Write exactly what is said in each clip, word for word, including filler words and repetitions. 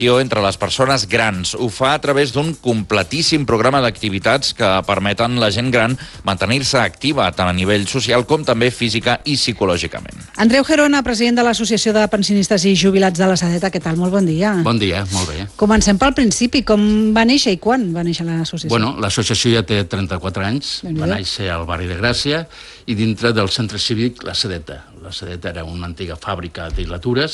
entre les persones grans. Ho fa a través d'un completíssim programa d'activitats que permeten a la gent gran mantenir-se activa tant a nivell social com també física i psicològicament. Andreu Gerona, president de l'Associació de Pensionistes i Jubilats de la Sedeta, què tal? Molt bon dia. Bon dia, molt bé. Comencem pel principi. Com va néixer i quan va néixer l'associació? Bueno, l'associació ja té trenta-quatre anys, va néixer al barri de Gràcia i dintre del centre cívic La Sedeta. La Sedeta era una antiga fàbrica de latures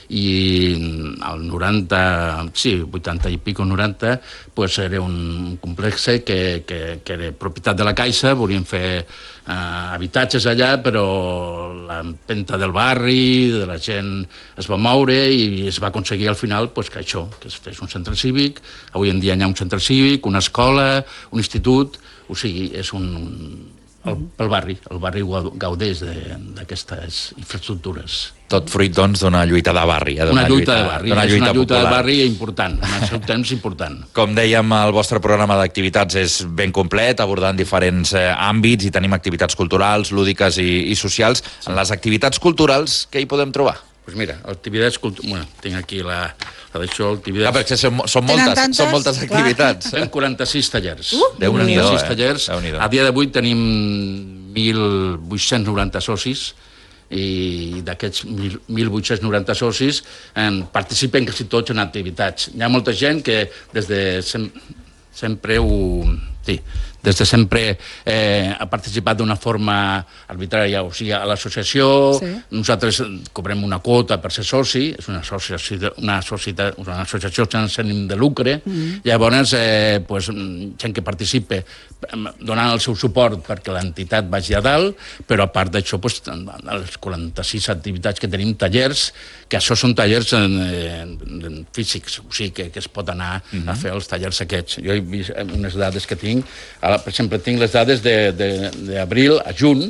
i al noranta, sí, vuitanta i pico, noranta, pues era un complex que, que, que era propietat de la Caixa, volien fer eh, habitatges allà, però l'empenta del barri, de la gent es va moure i es va aconseguir al final pues, que això, que es fes un centre cívic. Avui en dia hi ha un centre cívic, una escola, un institut, o sigui, és un... El, pel barri, el barri gaudeix d'aquestes infraestructures. Tot fruit, doncs, d'una lluita de barri. Eh? Una lluita de barri, és una lluita de barri important, en el seu temps important. Com dèiem, el vostre programa d'activitats és ben complet, abordant diferents eh, àmbits i tenim activitats culturals, lúdiques i, i socials. En les activitats culturals, què hi podem trobar? Doncs pues mira, activitats culturals... Bueno, tinc aquí la... la d'això, activitats... Ah, perquè són, són, moltes, són moltes activitats. Fem quaranta-sis tallers. Uh, Déu-n'hi-do, quaranta-sis tallers. Déu-n'hi-do. A dia d'avui tenim mil vuit-cents noranta socis i d'aquests mil vuit-cents noranta socis eh, participen quasi tots en activitats. Hi ha molta gent que des de sem sempre ho... Sí, des de sempre eh, ha participat d'una forma arbitrària, o sigui, a l'associació, sí. Nosaltres cobrem una quota per ser soci, és una associació, una societat, una associació sense ànim de lucre, mm. Llavors, eh, pues, gent que participa donant el seu suport perquè l'entitat vagi a dalt, però a part d'això, pues, les quaranta-sis activitats que tenim, tallers, que això són tallers en, en físics, o sigui, que, que es pot anar mm-hmm. a fer els tallers aquests. Jo he vist unes dades que tinc, ara, per exemple, tinc les dades d'abril a juny,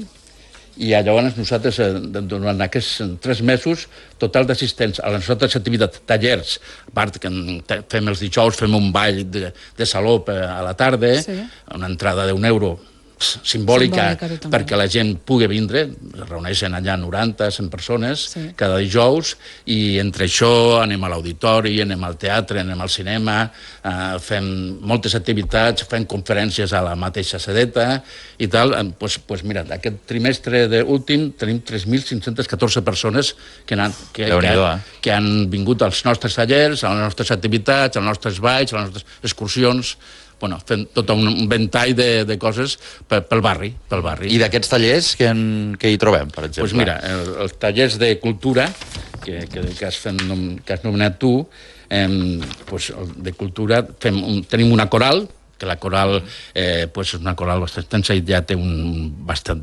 i llavors nosaltres, durant aquests tres mesos, total d'assistents a les nostres activitats, tallers, a part que fem els dijous, fem un ball de, de saló a la tarda, sí. Una entrada d'un euro, simbòlica, simbòlica perquè la gent pugui vindre, es reuneixen allà noranta, cent persones, sí. Cada dijous, i entre això anem a l'auditori, anem al teatre, anem al cinema, eh, fem moltes activitats, fem conferències a la mateixa Sedeta i tal. Eh, pues, pues mira, aquest trimestre últim tenim tres mil cinc-centes catorze persones que han, que, que, eh? que han vingut als nostres tallers, a les nostres activitats, als nostres balls, a les nostres excursions. Bueno, fent tot un ventall de, de coses pel, pel barri, pel barri. I d'aquests tallers, què, en, què hi trobem, per exemple? Pues mira, el, els tallers de cultura, que, que, que, has, fet, que has nomenat tu, eh, pues, de cultura, fem un, tenim una coral, que la coral eh, pues és una coral bastant extensa i ja té un bastant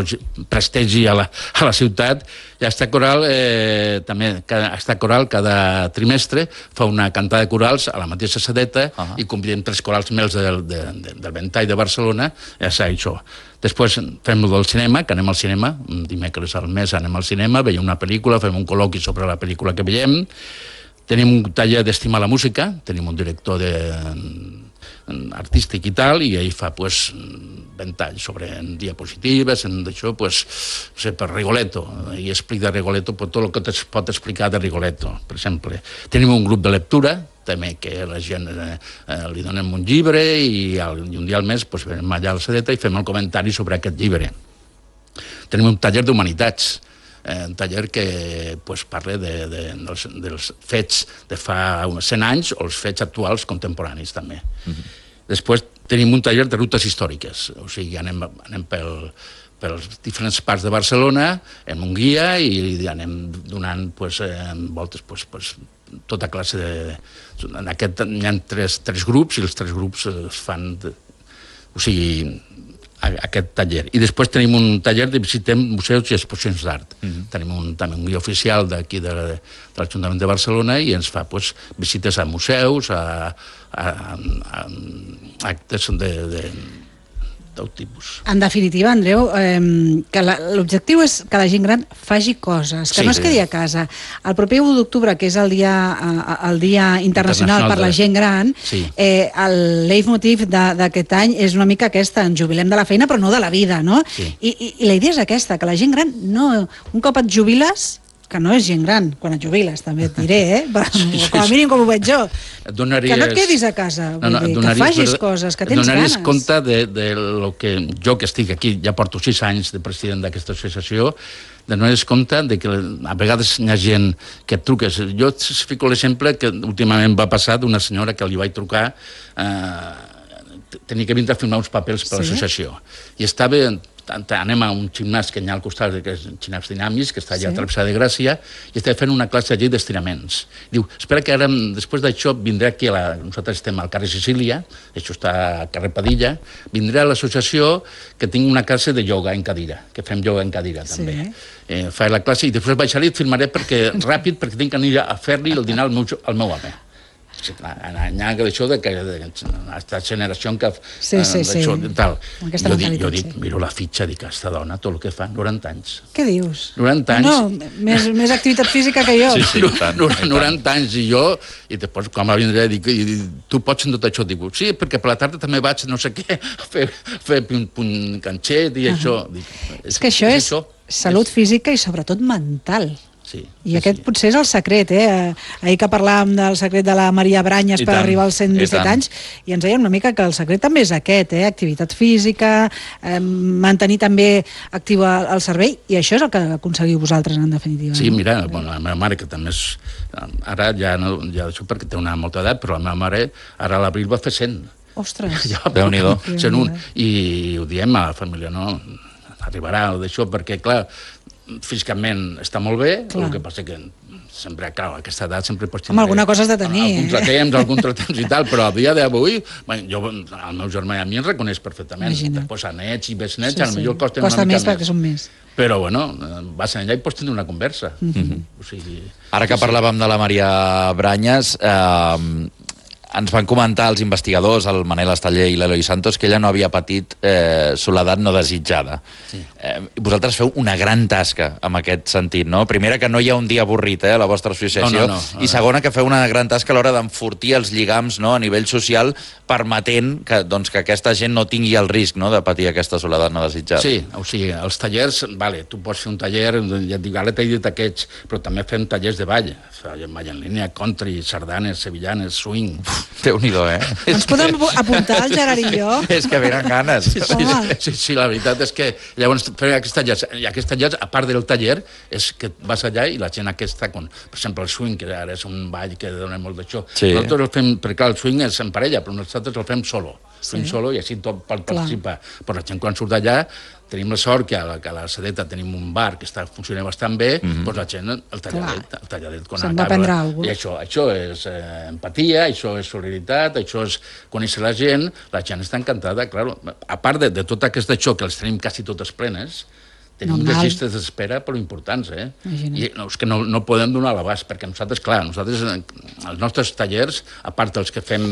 prestigi a la, a la ciutat. I aquesta coral, eh, també, aquesta coral cada trimestre fa una cantada de corals a la mateixa Sedeta uh -huh. i convidem tres corals més del, de, de, del ventall de Barcelona, ja s'ha això. Després fem el del cinema, que anem al cinema, un dimecres al mes anem al cinema, veiem una pel·lícula, fem un col·loqui sobre la pel·lícula que veiem. Tenim un taller d'estimar la música, tenim un director de artístic i tal, i ell fa pues, ventall sobre en diapositives, en d'això, pues, no sé, per Rigoletto, i explica de Rigoletto pues, tot el que es pot explicar de Rigoletto, per exemple. Tenim un grup de lectura, també que la gent eh, li donem un llibre i, el, i un dia al mes pues, venim allà a la Sedeta i fem el comentari sobre aquest llibre. Tenim un taller d'humanitats, eh, un taller que pues, parla de, de, dels, dels fets de fa uns cent anys o els fets actuals contemporanis també. Mm-hmm. Després tenim un taller de rutes històriques, o sigui, anem, anem pel, pels diferents parts de Barcelona amb un guia i anem donant pues, eh, voltes pues, pues, tota classe de... En aquest hi ha tres, tres grups i els tres grups es fan... De, o sigui, aquest taller. I després tenim un taller de visitem museus i exposicions d'art. Mm-hmm. Tenim un, també un guia oficial d'aquí de, de l'Ajuntament de Barcelona i ens fa pues, visites a museus, a, a, a, a actes de, de, tot tipus. En definitiva, Andreu, eh, que l'objectiu és que la gent gran faci coses, que sí, no es quedi a casa. El proper u d'octubre, que és el dia, el dia internacional, internacional per de... la gent gran, sí. eh, el leitmotiv d'aquest any és una mica aquesta, ens jubilem de la feina, però no de la vida, no? Sí. I, i, I la idea és aquesta, que la gent gran, no, un cop et jubiles, que no és gent gran, quan et jubiles, també et diré, eh? Com a mínim com ho veig jo. Que no et quedis a casa, vull dir, que facis coses, que tens ganes. Donaries compte de lo que jo, que estic aquí, ja porto sis anys de president d'aquesta associació, de donar-nos compte de que a vegades hi ha gent que et truques. Jo fico l'exemple que últimament va passar d'una senyora que li vaig trucar, eh, tenia que vindre a firmar uns papers per l'associació. I estava... anem a un gimnàs que hi ha al costat, que és Gimnàs Dinamis, que està allà a Travessada de Gràcia, i estava fent una classe allí d'estiraments. Diu, espera que ara, després d'això, vindré aquí, a la... nosaltres estem al carrer Sicília, això està al carrer Padilla, vindré a l'associació que tinc una classe de ioga en cadira, que fem ioga en cadira, també. Eh, faig la classe i després baixaré i et firmaré perquè, ràpid, perquè tinc que anar a fer-li el dinar al meu, al meu home. N'hi ha d'això de que aquesta generació que d'això tal. Jo dic, miro la fitxa, dic, aquesta dona, tot el que fa, noranta anys. Què dius? noranta anys. No, més activitat física que jo. Sí, sí, noranta anys i jo, i després quan va vindre dic, tu pots en tot això? Dic, sí, perquè per la tarda també vaig no sé què, a fer punt canxet i això. És que això és salut física i sobretot mental. Sí, I aquest sí. Potser és el secret, eh? Ahir que parlàvem del secret de la Maria Branyes I per tant, arribar als cent disset anys, i ens deien una mica que el secret també és aquest, eh? Activitat física, eh, mantenir també actiu el cervell, i això és el que aconseguiu vosaltres, en definitiva. Sí, no? mira, bueno, la meva mare, que també és... Ara ja no ja això perquè té una molta edat, però la meva mare ara a l'abril va fer cent. Ostres! Ja, Déu-n'hi-do. I ho diem a la família, no? Arribarà d'això, perquè, clar, físicament està molt bé, clar. El que passa que sempre, clar, a aquesta edat sempre pots tindre... Home, alguna cosa has de tenir, eh? Alguns temps, alguns temps i tal, però a dia d'avui, jo, el meu germà i a mi ens reconeix perfectament. Després a nets i besnets, sí, sí. Potser costen Costa una mica més. Costa més perquè són més. Però, bueno, vas allà i pots tenir una conversa. Mm-hmm. O sigui... Ara que parlàvem de la Maria Branyes, eh, ens van comentar els investigadors, el Manel Esteller i l'Eloi Santos, que ella no havia patit eh, soledat no desitjada. Sí. Eh, vosaltres feu una gran tasca en aquest sentit, no? Primera, que no hi ha un dia avorrit eh, a la vostra associació, no, no, no. I segona, que feu una gran tasca a l'hora d'enfortir els lligams, no, a nivell social, permetent que, doncs, que aquesta gent no tingui el risc, no, de patir aquesta soledat no desitjada. Sí, o sigui, els tallers, vale, tu pots fer un taller, ja et dic, ara t'he dit aquests, però també fem tallers de ball, ball en línia, country, sardanes, sevillanes, swing... Déu-n'hi-do, eh? Ens podem apuntar, el Gerard i jo? És que venen ganes. Sí, sí, sí, sí, la veritat és que llavors fem aquests tallers, i aquests tallers, a part del taller, és que vas allà i la gent aquesta, com, per exemple, el swing, que ara és un ball que dona molt d'això, sí. Nosaltres el fem, perquè clar, el swing és en parella, però nosaltres el fem solo, swing sí. Solo, i així tot pot participar. Però la gent quan surt d'allà, tenim la sort que a la, que a la Sedeta tenim un bar que està funcionant bastant bé, mm-hmm. doncs la gent, el talladet, el talladet quan se'n va prendre alguna cosa. I això, això és eh, empatia, això és solidaritat, això és conèixer la gent, la gent està encantada, clar. A part de, de tot aquest d'això, que els tenim quasi totes plenes, tenim no, unes llistes d'espera però importants, eh? Imagina. I no, és que no, no podem donar l'abast, perquè nosaltres, clar, nosaltres, els nostres tallers, a part dels que fem,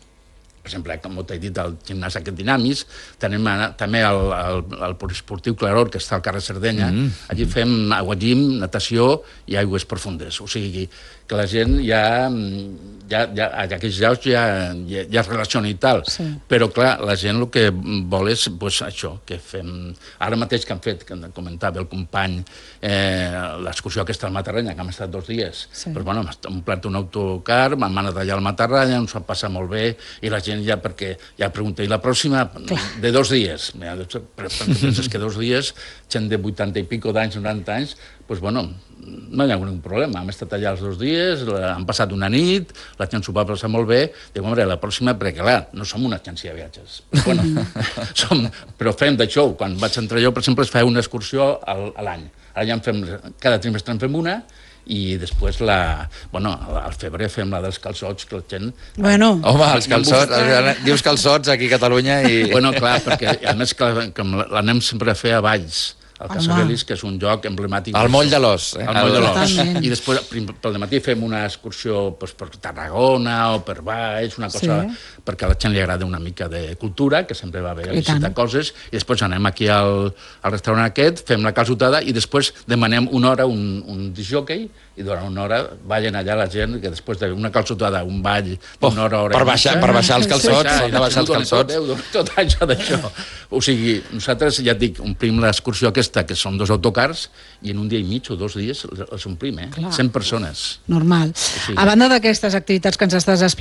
per exemple, com t'he dit, el gimnàs aquest Dinamis, tenim també el, el, el poliesportiu Claror, que està al carrer Sardenya, mm. Allí fem aguagim, natació i aigües profundes, o sigui que la gent ja, ja, ja a aquells llocs ja, ja, ja es relaciona i tal, sí. Però clar, la gent el que vol és pues, això, que fem... Ara mateix que han fet, que comentava el company, eh, l'excursió aquesta al Matarranya, que hem estat dos dies, sí. Però bueno, hem omplert un autocar, m'han anat allà al Matarranya, ens va passar molt bé, i la gent ja, perquè ja pregunta, i la pròxima, clar. De dos dies, però penses que dos dies, gent de vuitanta i pico d'anys, noranta anys, doncs bueno, no hi ha hagut problema. Hem estat allà els dos dies, han passat una nit, la gent s'ho va passar molt bé, dic, home, la pròxima, perquè clar, no som una agència de viatges. Però, bueno, som, però fem d'això, quan vaig entrar jo, per exemple, es fa una excursió al, a l'any. Ara ja en fem, cada trimestre en fem una, i després la... Bueno, al febrer fem la dels calçots, que la gent... Bueno... Home, els calçots, dius calçots aquí a Catalunya i... Bueno, clar, perquè a més que l'anem sempre a fer a Valls, al Casabelis, que és un lloc emblemàtic... Al Moll de l'Os. Eh? Al Moll de l'Os. I després, pel dematí, fem una excursió pues, per Tarragona o per Valls, una cosa... Sí. Perquè a la gent li agrada una mica de cultura, que sempre va bé a visitar coses, i després anem aquí al, al restaurant aquest, fem la calçotada i després demanem una hora un, un discjòquei i durant una hora ballen allà la gent, que després d'una calçotada, un ball d'una hora, hora per baixar, per baixar els calçots, sí, sí, de baixar els calçots. Tot, tot això d'això. O sigui, nosaltres, ja et dic, omplim l'excursió aquesta festa, que són dos autocars, i en un dia i mig o dos dies els omplim, eh? Clar. cent persones. Normal. Sí. A banda d'aquestes activitats que ens estàs explicant,